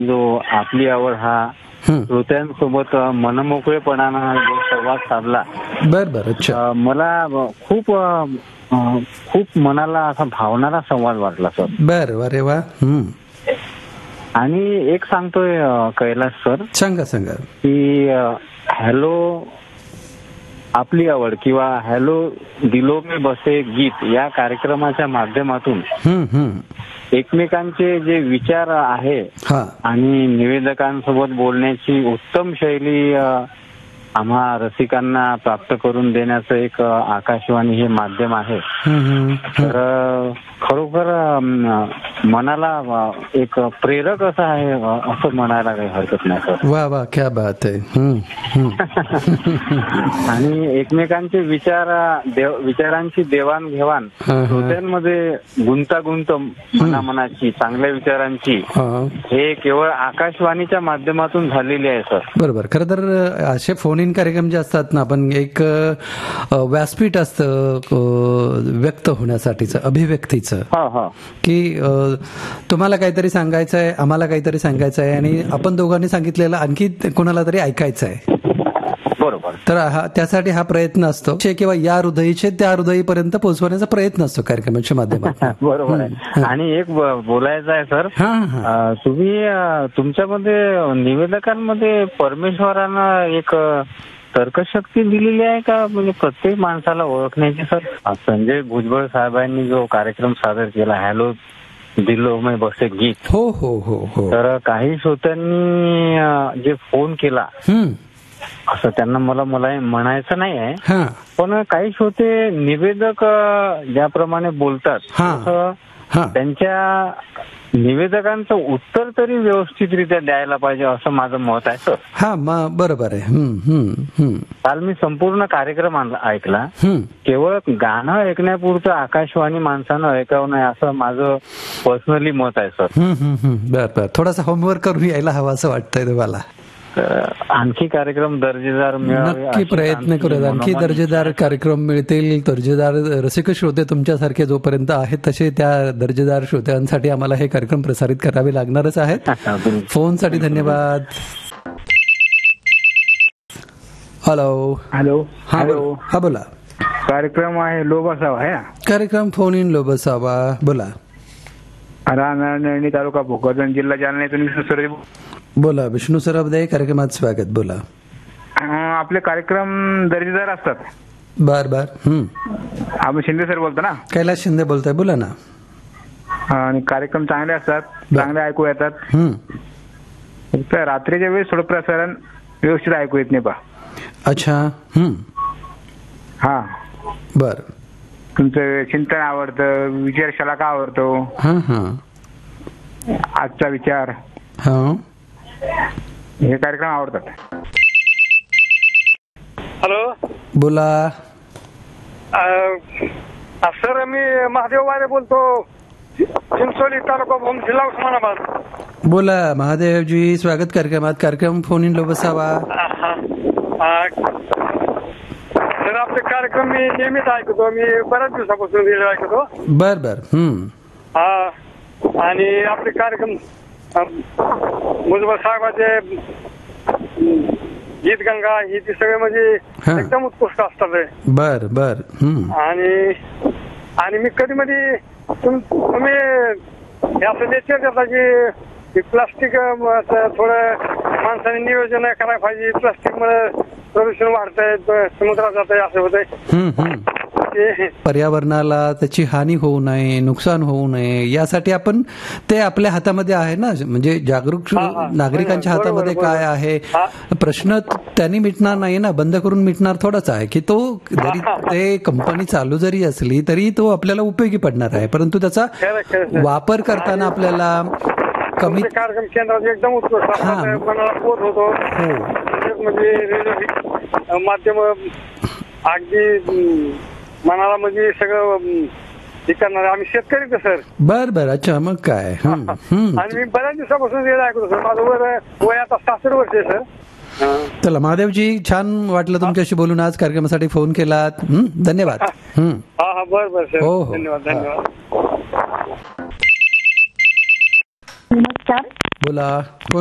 जो आपली आवड हा श्रोत्यांसोबत मनमोकळेपणानं जो संवाद साधला. बर. अच्छा. मला खूप मनाला असा भावणारा संवाद वाटला सर. बर. अरे वा. आणि एक सांगतोय कैलास सर. सांगा की हॅलो आपली आवड किंवा हॅलो दिलो में बसे गीत या कार्यक्रमाच्या माध्यमातून एकमेकांचे जे विचार आहे आणि निवेदकांसोबत बोलण्याची उत्तम शैली आम्हा रसिकांना प्राप्त करून देण्याचं एक आकाशवाणी हे माध्यम आहे. तर खरोखर मनाला एक प्रेरक असं आहे असं म्हणायला काही हरकत नाही सर. वा क्या बात आहे. आणि एकमेकांचे विचारांची देवाणघेवाण श्रोत्यांमध्ये गुंतागुंत मनाची चांगल्या विचारांची हे केवळ आकाशवाणीच्या माध्यमातून झालेली आहे सर. बरोबर. खरं तर असे फोन इन कार्यक्रम जे असतात ना, आपण एक व्यासपीठ असतं व्यक्त होण्यासाठीचं, अभिव्यक्तीचं, की तुम्हाला काहीतरी सांगायचं आहे, आम्हाला काहीतरी सांगायचं आहे आणि आपण दोघांनी सांगितलेलं आणखी कोणाला तरी ऐकायचं आहे. बरोबर. तर त्यासाठी हा प्रयत्न असतो किंवा या हृदयीचे त्या हृदयीपर्यंत पोहोचवण्याचा प्रयत्न असतो कार्यक्रमाच्या माध्यमातून. बरोबर आहे. आणि एक बोलायचं आहे सर, तुम्ही तुमच्यामध्ये निवेदकांमध्ये परमेश्वरानं एक तर्कशक्ती दिलेली आहे का, म्हणजे प्रत्येक माणसाला ओळखण्याची सर? संजय भुजबळ साहेबांनी जो कार्यक्रम सादर केला हॅलो दिलो में बसे गीत, हो, तर काही श्रोत्यांनी जे फोन केला असं त्यांना मला म्हणायचं नाही आहे, पण काही श्रोते निवेदक ज्याप्रमाणे बोलतात त्यांच्या निवेदकांचं उत्तर तरी व्यवस्थितरित्या द्यायला पाहिजे असं माझं मत आहे सर. बरोबर आहे. काल मी संपूर्ण कार्यक्रम ऐकला. केवळ गाणं ऐकण्यापुरतं आकाशवाणी माणसानं ऐकावं नाही असं माझं पर्सनली मत आहे सर. बरं. थोडासा होमवर्क करून यायला हवा असं वाटतंय तुम्हाला? आणखी कार्यक्रम दर्जेदार मिळावे, नक्की प्रयत्न करूयात. आणखी दर्जेदार कार्यक्रम मिळतील. दर्जेदार रसिक श्रोते तुमच्यासारखे जोपर्यंत आहेत तसे त्या दर्जेदार श्रोत्यांसाठी आम्हाला हे कार्यक्रम प्रसारित करावे लागणारच आहेत. फोनसाठी धन्यवाद. हॅलो. हा बोला. कार्यक्रम आहे लो बसावा आहे. कार्यक्रम फोन इन लो बसावा. बोला. राहणार तालुका भोकरदन जिल्हा जालना इथून बोला. विष्णू सराबदे, कार्यक्रमात स्वागत. बोला. आपले कार्यक्रम दर्जेदार असतात. बर. आपण शिंदे सर बोलतो ना? कैलास शिंदे बोलताय. बोला ना. आणि कार्यक्रम चांगले असतात, चांगले ऐकू येतात. रात्रीच्या वेळेस थोडं प्रसारण व्यवस्थित ऐकू येत नाही. अच्छा. बर. तुमचं चिंतन आवडतं, विचारशाला का आवडतो, आजचा विचार, हे कार्यक्रम आवडतात. हॅलो. बोला. सर मी महादेव वारे बोलतो, चिंचोली तालुका भूम जिल्हा उस्मानाबाद. बोला महादेवजी, स्वागत कार्यक्रमात. कार्यक्रम फोन इन लो बसावा. सर आपले कार्यक्रम मी नेहमीच ऐकतो, मी बऱ्याच दिवसापासून रेडिओ ऐकतो. बर. आणि आपले कार्यक्रम भुजबळ साहेबाचे गीत गंगा ही ती सगळे म्हणजे एकदम उत्कृष्ट असतात. बर. आणि मी कधी मध्ये तुम्ही असं नेचर देता की प्लास्टिक थोडं माणसाने नियोजन करायला पाहिजे, प्लास्टिक मुळे प्रदूषण वाढतंय, समुद्रात जात आहे, असं होतंय. पर्यावरणाला त्याची हानी होऊ नये, नुकसान होऊ नये यासाठी आपण ते आपल्या हातामध्ये आहे ना, म्हणजे जागरूक नागरिकांच्या हातामध्ये काय आहे. प्रश्न त्यांनी मिटणार नाही ना, बंद करून मिटणार थोडाच आहे की तो जरी ते कंपनी चालू जरी असली तरी तो आपल्याला उपयोगी पडणार आहे, परंतु त्याचा वापर करताना आपल्याला कमी कार्यक्रम केंद्रात एकदम उत्कृष्ट मनाला बोध होतो. म्हणजे रेडिओ माध्यम अगदी मनाला म्हणजे सगळं हे करणार. आम्ही शेतकरी सर. बर. अच्छा. मग काय. आणि मी बऱ्याच दिवसापासून रेडिओ ऐकतो सर. माझं वय आता 66 वर्ष आहे सर. चला महादेवजी, छान वाटलं तुमच्याशी बोलून. आज कार्यक्रमासाठी फोन केलात. धन्यवाद. बर सर. धन्यवाद. नमस्कार. बोला.